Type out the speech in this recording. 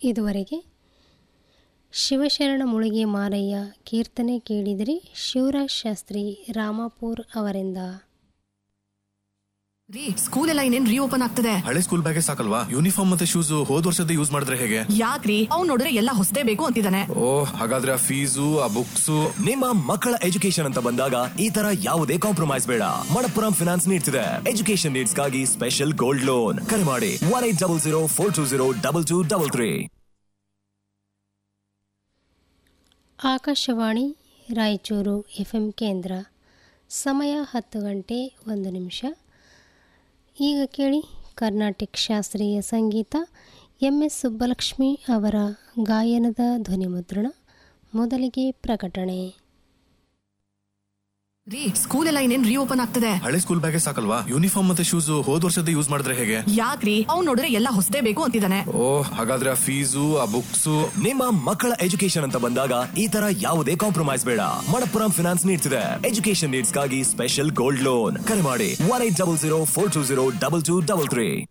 ಇದುವರೆಗೆ ಶಿವಶರಣ ಮುಳುಗೆ ಮಾರಯ್ಯ ಕೀರ್ತನೆ ಕೇಳಿದಿರಿ. ಶಿವರಾಜ್ ಶಾಸ್ತ್ರಿ ರಾಮಾಪುರ್ ಅವರಿಂದ. ಸ್ಕೂಲ್ ಎಲ್ಲ ಇನ್ನೇನ್ ರೀಓಪನ್ ಆಗ್ತದೆ. ಹಳೆ ಸ್ಕೂಲ್ ಬ್ಯಾಗೇ ಸಾಕಲ್ವಾ, ಯೂನಿಫಾರ್ಮ್ ಮತ್ತೆ ಶೂಸ್ ಹೋದ್ ವರ್ಷದ ಯೂಸ್ ಮಾಡಿದ್ರೆ ಹೇಗೆ? ಯಾಕ್ರಿ, ಅವ್ನು ನೋಡಿದ್ರೆ ಎಲ್ಲ ಹೊಸದೇ ಬೇಕು ಅಂತಿದ್ದಾನೆ. ಹಾಗಾದ್ರೆ ಆ ಫೀಸು ಆ ಬುಕ್ಸ್. ನಿಮ್ಮ ಮಕ್ಕಳ ಎಜುಕೇಶನ್ ಅಂತ ಬಂದಾಗ ಈ ತರ ಯಾವುದೇ ಕಾಂಪ್ರಮೈಸ್ ಬೇಡ. ಮಣಪ್ಪುರಂ ಫಿನಾನ್ಸ್ ನೀಡ್ತಿದೆ ಎಜುಕೇಶನ್ ನೀಡ್ಸ್ ಗಾಗಿ ಸ್ಪೆಷಲ್ ಗೋಲ್ಡ್ ಲೋನ್. ಕರೆ ಮಾಡಿ 1800420223. ಆಕಾಶವಾಣಿ ರಾಯಚೂರು FM ಕೇಂದ್ರ. ಸಮಯ 10:01. ಈಗ ಕೇಳಿ ಕರ್ನಾಟಕ ಶಾಸ್ತ್ರೀಯ ಸಂಗೀತ. MS ಸುಬ್ಬಲಕ್ಷ್ಮಿ ಅವರ ಗಾಯನದ ಧ್ವನಿಮುದ್ರಣ. ಮೊದಲಿಗೆ ಪ್ರಕಟಣೆ. ಸ್ಕೂಲ್ ಎಲ್ಲ ಇನ್ನೇನ್ ರೀಓಪನ್ ಆಗ್ತದೆ. ಹಳೆ ಸ್ಕೂಲ್ ಬ್ಯಾಗೇ ಸಾಕಲ್ವಾ, ಯೂನಿಫಾರ್ಮ್ ಮತ್ತೆ ಶೂಸ್ ಹೋದ್ ವರ್ಷದ ಯೂಸ್ ಮಾಡಿದ್ರೆ ಹೇಗೆ? ಯಾಕ್ರಿ, ಅವ್ನು ನೋಡಿದ್ರೆ ಎಲ್ಲ ಹೊಸದೇ ಬೇಕು ಅಂತಿದ್ದಾನೆ. ಹಾಗಾದ್ರೆ ಆ ಫೀಸು ಆ ಬುಕ್ಸ್. ನಿಮ್ಮ ಮಕ್ಕಳ ಎಜುಕೇಶನ್ ಅಂತ ಬಂದಾಗ ಈ ತರ ಯಾವುದೇ ಕಾಂಪ್ರಮೈಸ್ ಬೇಡ. ಮಣಪ್ಪುರಂ ಫಿನಾನ್ಸ್ ನೀಡ್ತಿದೆ ಎಜುಕೇಶನ್ ನೀಡ್ಸ್ ಗಾಗಿ ಸ್ಪೆಷಲ್ ಗೋಲ್ಡ್ ಲೋನ್. ಕರೆ ಮಾಡಿ 1800420223.